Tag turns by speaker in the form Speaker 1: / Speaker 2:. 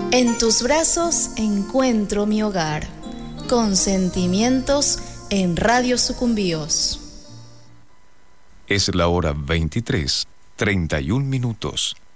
Speaker 1: En tus brazos encuentro mi hogar. Consentimientos en Radio Sucumbíos.
Speaker 2: Es la hora 23:31.